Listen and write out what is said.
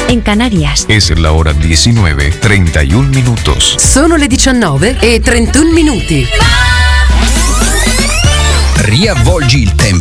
en Canarias. Es la hora 19:31 minutos. Sono le 19:31. Riavvolgi il tempo